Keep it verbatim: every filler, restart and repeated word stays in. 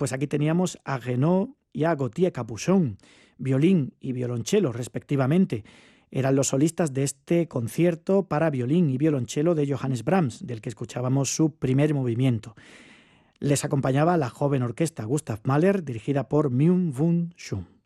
Pues aquí teníamos a Renaud y a Gauthier Capuchon, violín y violonchelo respectivamente. Eran los solistas de este concierto para violín y violonchelo de Johannes Brahms, del que escuchábamos su primer movimiento. Les acompañaba la joven orquesta Gustav Mahler, dirigida por Myung-Whun Chung.